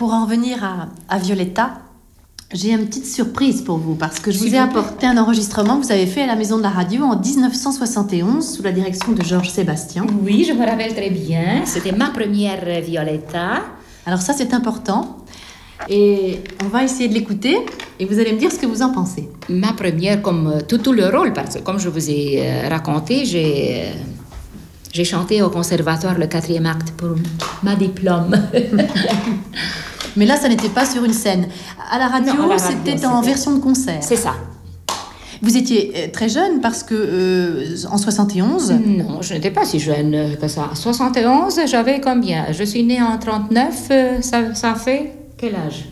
pour en revenir à Violetta, j'ai une petite surprise pour vous, parce que je vous ai apporté un enregistrement que vous avez fait à la Maison de la Radio en 1971, sous la direction de Georges Sébastien. Oui, je me rappelle très bien. C'était ma première Violetta. Alors ça, c'est important. Et on va essayer de l'écouter, et vous allez me dire ce que vous en pensez. Ma première, comme tout le rôle, parce que comme je vous ai raconté, j'ai chanté au conservatoire le 4e acte pour ma diplôme. Mais là, ça n'était pas sur une scène. À la radio, non, c'était en version de concert. C'est ça. Vous étiez très jeune parce que en 71... Non, je n'étais pas si jeune que ça. 71, j'avais combien? Je suis née en 39, ça fait quel âge?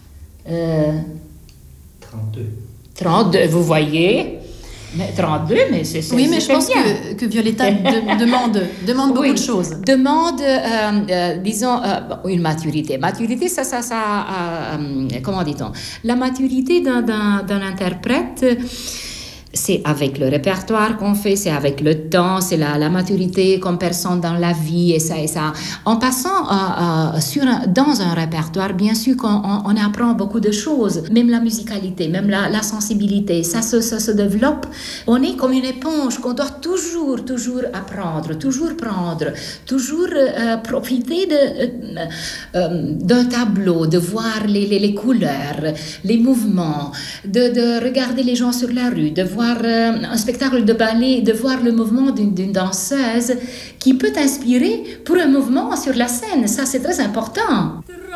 32. 32, vous voyez? Mais 32, mais c'est oui, mais je pense que Violetta demande beaucoup de choses. Demande, disons, une maturité. Maturité, comment dit-on? La maturité d'un interprète, c'est avec le répertoire qu'on fait, c'est avec le temps, c'est la maturité comme personne dans la vie et ça. En passant dans un répertoire, bien sûr qu'on apprend beaucoup de choses, même la musicalité, même la sensibilité, ça se développe. On est comme une éponge qu'on doit toujours apprendre, toujours prendre, toujours profiter d'un tableau, de voir les couleurs, les mouvements, de regarder les gens sur la rue, de voir un spectacle de ballet, de voir le mouvement d'une danseuse qui peut t'inspirer pour un mouvement sur la scène. Ça, c'est très important.